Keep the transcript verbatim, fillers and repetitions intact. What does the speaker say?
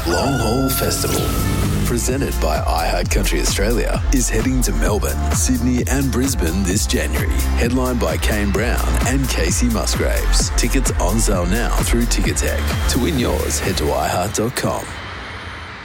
Long Haul Festival, presented by iHeart Country Australia, is heading to Melbourne, Sydney and Brisbane this January. Headlined by Kane Brown and Casey Musgraves. Tickets on sale now through Ticketek. To win yours, head to i heart dot com.